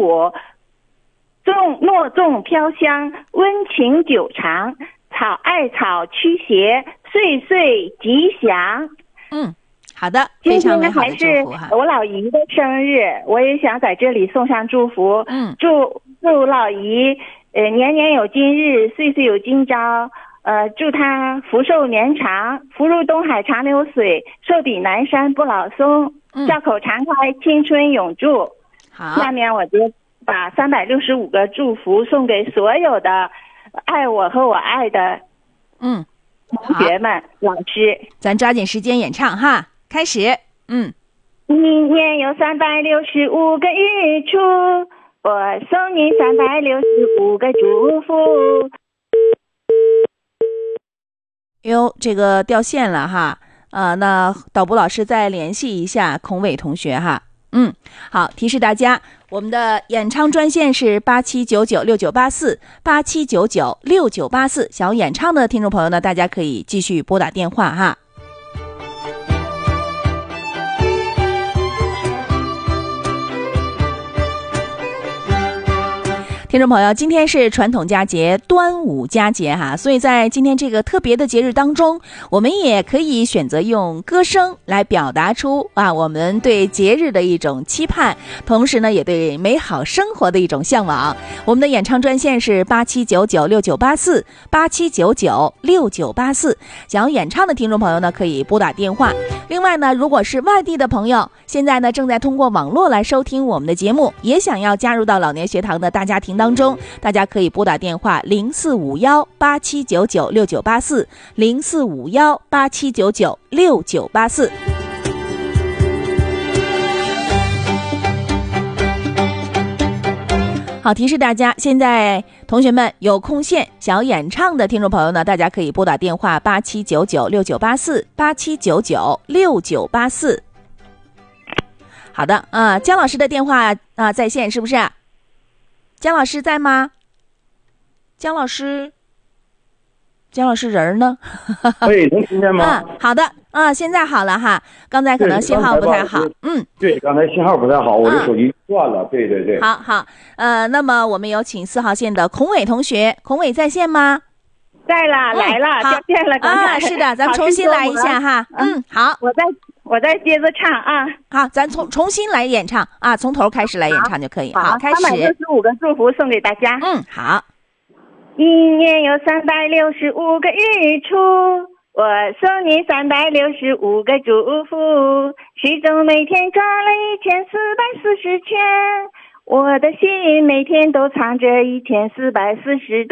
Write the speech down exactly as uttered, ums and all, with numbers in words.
我，众诺众飘香，温情久长，草爱草驱邪，岁岁吉祥。 嗯，好的，非常美好的祝福哈。 今天还是我老姨的生日，我也想在这里送上祝福。 嗯， 祝祝老姨呃年年有今日，岁岁有今朝。呃，祝她福寿绵长，福如东海长流水，寿比南山不老松， 嗯、 笑口常开，青春永驻。 好， 下面我就把三百六十五个祝福送给所有的爱我和我爱的嗯同学们、老师。 咱抓紧时间演唱哈，开始。嗯， 一年有三百六十五个日出，我送你三百六十五个祝福。 哟，这个掉线了哈，呃，那导播老师再联系一下孔伟同学哈。嗯，好，提示大家，我们的演唱专线是八七九九六九八四八七九九六九八四，想要演唱的听众朋友呢，大家可以继续拨打电话哈。听众朋友，今天是传统佳节端午佳节哈，所以在今天这个特别的节日当中，我们也可以选择用歌声来表达出啊我们对节日的一种期盼，同时呢也对美好生活的一种向往。我们的演唱专线是八七九九六九八四八七九九六九八四，想要演唱的听众朋友呢可以拨打电话。另外呢，如果是外地的朋友，现在呢正在通过网络来收听我们的节目，也想要加入到老年学堂的大家庭当中，大家可以拨打电话零四五幺八七九九六九八四零四五幺八七九九六九八四。好，提示大家，现在同学们有空线想要演唱的听众朋友呢，大家可以拨打电话八七九九六九八四八七九九六九八四。好的啊，姜老师的电话啊在线是不是？姜老师在吗？姜老师，姜老师人呢？ 喂，能听见吗？ 啊，好的啊，现在好了哈，刚才可能信号不太好。嗯， 对，刚才信号不太好，我的手机断了。嗯、对对对。 好好，呃，那么我们有请四号线的孔伟同学，孔伟在线吗？ 在了，来了，掉线了。 啊，是的，咱们重新来一下哈。嗯，好， 我再我再接着唱啊。 好，咱重重新来演唱啊，从头开始来演唱就可以。好，开始。 三百六十五个祝福送给大家。 嗯，好。 一年有三百六十五个日出，我送你三百六十五个祝福，其中每天转了一千四百四十圈，我的心每天都藏着一千四百四十度。